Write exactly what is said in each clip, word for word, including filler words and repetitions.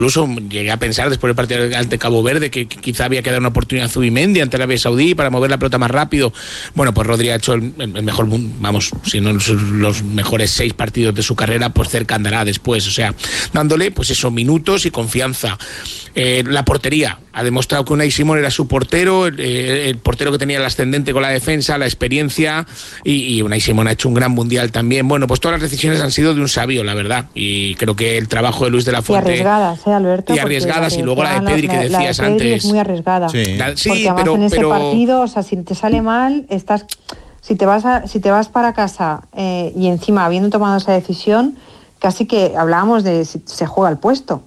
Incluso llegué a pensar después del partido ante Cabo Verde que, que quizá había que dar una oportunidad a Zubimendi ante Arabia Saudí para mover la pelota más rápido. Bueno, pues Rodri ha hecho el, el mejor, vamos, si no los mejores seis partidos de su carrera, pues cerca andará después. O sea, dándole, pues eso, minutos y confianza. Eh, la portería. Ha demostrado que Unai Simón era su portero, el, el portero que tenía el ascendente con la defensa, la experiencia, y, y Unai Simón ha hecho un gran mundial también. Bueno, pues todas las decisiones han sido de un sabio, la verdad, y creo que el trabajo de Luis de la Fuente... Y arriesgadas, ¿eh, Alberto? Y arriesgadas, y luego la de Pedri que la, decías la de Pedri antes. Es muy arriesgada, sí, la, sí porque además pero, en ese pero... partido, o sea, si te sale mal, estás... Si te vas, a, si te vas para casa eh, y encima habiendo tomado esa decisión, casi que hablábamos de si se juega el puesto.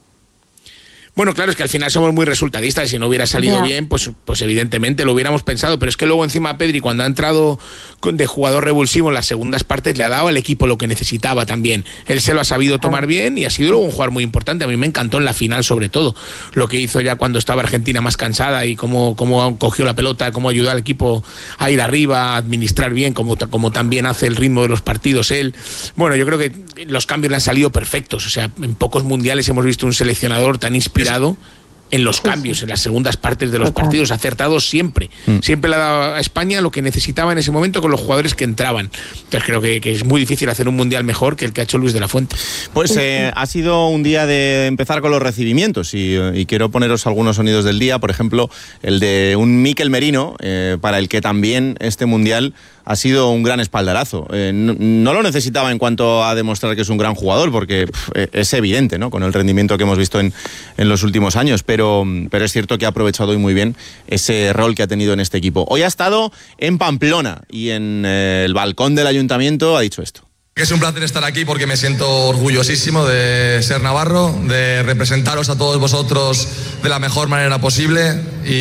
Bueno, claro, es que al final somos muy resultadistas y si no hubiera salido yeah. bien, pues, pues evidentemente lo hubiéramos pensado, pero es que luego encima Pedri, cuando ha entrado de jugador revulsivo en las segundas partes, le ha dado al equipo lo que necesitaba también. Él se lo ha sabido tomar bien y ha sido luego un jugador muy importante. A mí me encantó en la final, sobre todo, lo que hizo ya cuando estaba Argentina más cansada y cómo, cómo cogió la pelota, cómo ayudó al equipo a ir arriba, a administrar bien, como, como también hace el ritmo de los partidos él. Bueno, yo creo que los cambios le han salido perfectos. O sea, en pocos mundiales hemos visto un seleccionador tan inspirado en los cambios, en las segundas partes de los partidos, acertados siempre. Mm. Siempre le ha dado a España lo que necesitaba en ese momento con los jugadores que entraban. Entonces creo que, que es muy difícil hacer un mundial mejor que el que ha hecho Luis de la Fuente. Pues eh, ha sido un día de empezar con los recibimientos y, y quiero poneros algunos sonidos del día, por ejemplo, el de un Mikel Merino, eh, para el que también este mundial ha sido un gran espaldarazo. Eh, no, no lo necesitaba en cuanto a demostrar que es un gran jugador, porque pff, es evidente, ¿no?, con el rendimiento que hemos visto en, en los últimos años, pero, pero es cierto que ha aprovechado hoy muy bien ese rol que ha tenido en este equipo. Hoy ha estado en Pamplona y en eh, el balcón del ayuntamiento ha dicho esto. Es un placer estar aquí porque me siento orgullosísimo de ser navarro, de representaros a todos vosotros de la mejor manera posible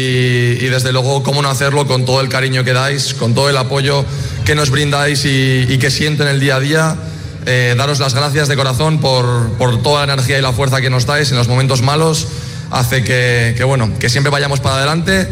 y, y desde luego cómo no hacerlo con todo el cariño que dais, con todo el apoyo que nos brindáis y, y que siento en el día a día. Eh, daros las gracias de corazón por, por toda la energía y la fuerza que nos dais en los momentos malos. Hace que, que, bueno, que siempre vayamos para adelante.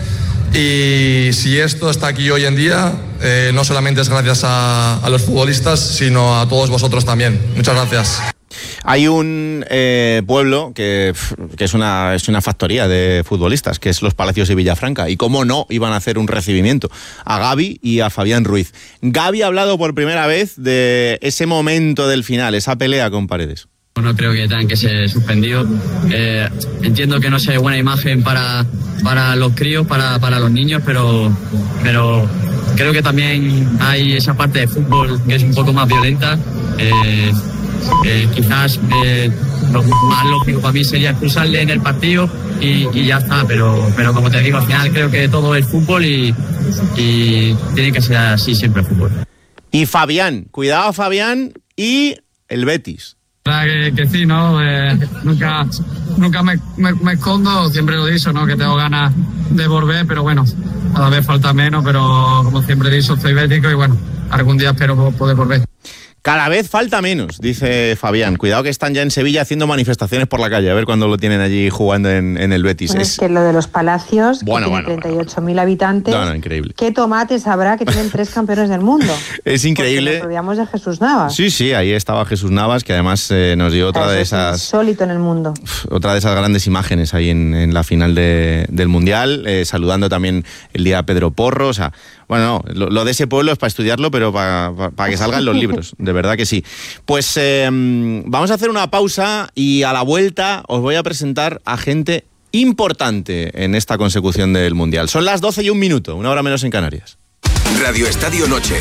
Y si esto está aquí hoy en día, eh, no solamente es gracias a, a los futbolistas, sino a todos vosotros también. Muchas gracias. Hay un eh, pueblo que, que es, una, es una factoría de futbolistas, que es Los Palacios y Villafranca. Y cómo no iban a hacer un recibimiento a Gavi y a Fabián Ruiz. Gavi ha hablado por primera vez de ese momento del final, esa pelea con Paredes. No creo que tengan que ser suspendidos. Eh, entiendo que no sea buena imagen para, para los críos, para, para los niños, pero, pero creo que también hay esa parte de fútbol que es un poco más violenta. Eh, eh, quizás eh, lo más lógico para mí sería expulsarle en el partido y, y ya está, pero, pero como te digo, al final creo que todo es fútbol y, y tiene que ser así siempre el fútbol. Y Fabián, cuidado Fabián y el Betis. Que, que sí, ¿no? Eh, nunca nunca me, me, me escondo, siempre lo he dicho, ¿no? Que tengo ganas de volver, pero bueno, cada vez falta menos, pero como siempre he dicho, soy bético y bueno, algún día espero poder volver. Cada vez falta menos, dice Fabián. Cuidado que están ya en Sevilla haciendo manifestaciones por la calle, a ver cuándo lo tienen allí jugando en, en el Betis. Bueno, es... es que lo de los Palacios, bueno, que bueno, tiene treinta y ocho mil habitantes, no, no, increíble. ¿Qué tomates habrá que tienen tres campeones del mundo? Es increíble. Porque nos olvidamos de Jesús Navas. Sí, sí, ahí estaba Jesús Navas, que además eh, nos dio otra Eso de es esas... insólito en el mundo. Otra de esas grandes imágenes ahí en, en la final de, del Mundial, eh, saludando también el día a Pedro Porro, o sea... Bueno, no, lo, lo de ese pueblo es para estudiarlo, pero para, para, para que salgan los libros, de verdad que sí. Pues eh, vamos a hacer una pausa y a la vuelta os voy a presentar a gente importante en esta consecución del Mundial. Son las doce y un minuto, una hora menos en Canarias. Radio Estadio Noche.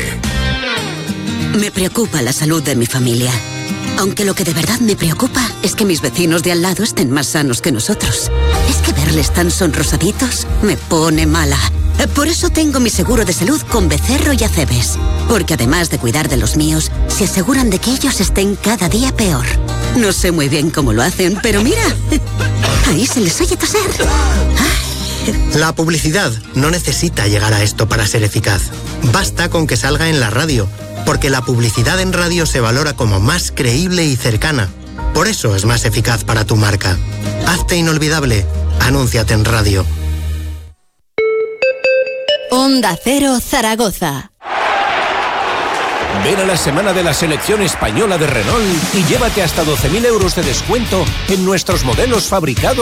Me preocupa la salud de mi familia. Aunque lo que de verdad me preocupa es que mis vecinos de al lado estén más sanos que nosotros. Es que verles tan sonrosaditos me pone mala. Por eso tengo mi seguro de salud con Becerro y Acebes. Porque además de cuidar de los míos, se aseguran de que ellos estén cada día peor. No sé muy bien cómo lo hacen, pero mira, ahí se les oye toser. Ay. La publicidad no necesita llegar a esto para ser eficaz. Basta con que salga en la radio, porque la publicidad en radio se valora como más creíble y cercana. Por eso es más eficaz para tu marca. Hazte inolvidable. Anúnciate en radio. Onda Cero Zaragoza. Ven a la semana de la selección española de Renault y llévate hasta doce mil euros de descuento en nuestros modelos fabricados